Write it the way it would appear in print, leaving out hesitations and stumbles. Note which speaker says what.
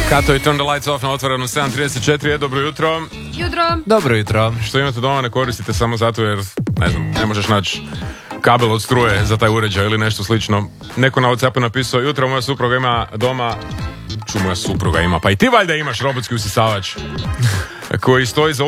Speaker 1: Kato i Turn the Lights Off na otvorenom 7.34. Dobro jutro.
Speaker 2: Jutro.
Speaker 3: Dobro jutro.
Speaker 1: Što imate doma ne koristite samo zato jer, ne znam, ne možeš naći kabel od struje za taj uređaj ili nešto slično. Neko na WhatsAppu napisao, jutro moja supruga ima doma, moja supruga ima, pa i ti valjda imaš robotski usisavač koji stoji za